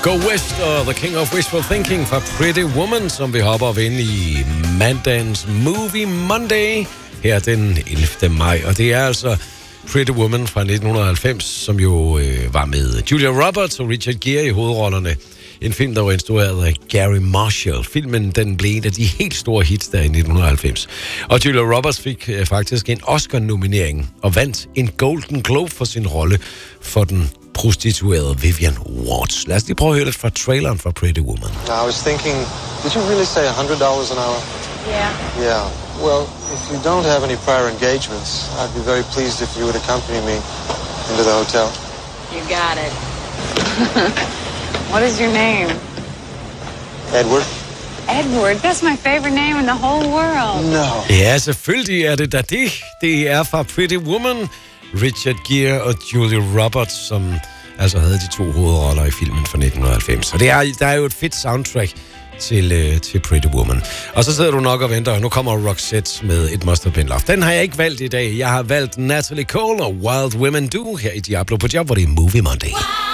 Go West og The King of Wishful Thinking fra Pretty Woman, som vi hopper op ind i mandagens Movie Monday her den 11. maj. Og det er altså Pretty Woman fra 1990, som jo var med Julia Roberts og Richard Gere i hovedrollerne. En film, der var instrueret af Gary Marshall. Filmen, den blev en af de helt store hits der i 1990. Og Julia Roberts fik faktisk en Oscar-nominering og vandt en Golden Globe for sin rolle for den prostituerede Vivian Watts. Lad os lige prøve at høre lidt fra traileren fra Pretty Woman. I was thinking, did you really say $100 an hour? Yeah. Yeah. Well, if you don't have any prior engagements, I'd be very pleased if you would accompany me into the hotel. You got it. What is your name? Edward? Edward, that's my favorite name in the whole world. No. Ja, selvfølgelig er det da det. Det er fra Pretty Woman, Richard Gere og Julia Roberts, som altså havde de to hovedroller i filmen fra 1990. Og der er jo et fedt soundtrack til Pretty Woman. Og så sidder du nok og venter, og nu kommer Roxette med It Must Have Been Love. Den har jeg ikke valgt i dag. Jeg har valgt Natalie Cole og Wild Women Do her i Diablo på job, hvor det er Movie Monday.